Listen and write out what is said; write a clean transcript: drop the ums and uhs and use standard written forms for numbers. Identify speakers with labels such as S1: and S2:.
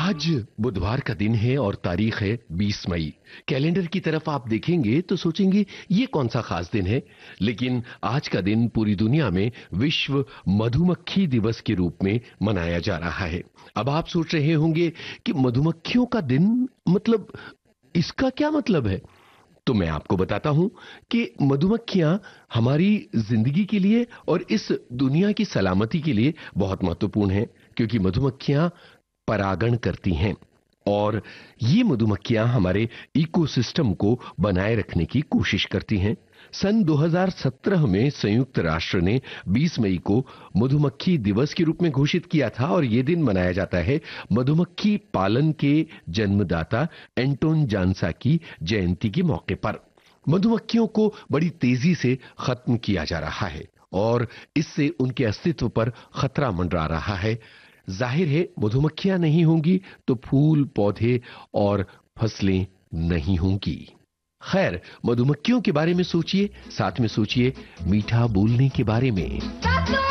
S1: आज बुधवार का दिन है और तारीख है 20 मई। कैलेंडर की तरफ आप देखेंगे तो सोचेंगे ये कौन सा खास दिन है, लेकिन आज का दिन पूरी दुनिया में विश्व मधुमक्खी दिवस के रूप में मनाया जा रहा है। अब आप सोच रहे होंगे कि मधुमक्खियों का दिन मतलब इसका क्या मतलब है? तो मैं आपको बताता हूं कि मधुमक्खियां हमारी जिंदगी के लिए और इस दुनिया की सलामती के लिए बहुत महत्वपूर्ण हैं, क्योंकि मधुमक्खियां परागण करती हैं और ये मधुमक्खियां हमारे इकोसिस्टम को बनाए रखने की कोशिश करती हैं। सन 2017 में संयुक्त राष्ट्र ने 20 मई को मधुमक्खी दिवस के रूप में घोषित किया था और ये दिन मनाया जाता है मधुमक्खी पालन के जन्मदाता एंटोन जानसा की जयंती के मौके पर। मधुमक्खियों को बड़ी तेजी से खत्म किया जा रहा है और इससे उनके अस्तित्व पर खतरा मंडरा रहा है। जाहिर है मधुमक्खियां नहीं होंगी तो फूल पौधे और फसलें नहीं होंगी। खैर, मधुमक्खियों के बारे में सोचिए, साथ में सोचिए मीठा बोलने के बारे में।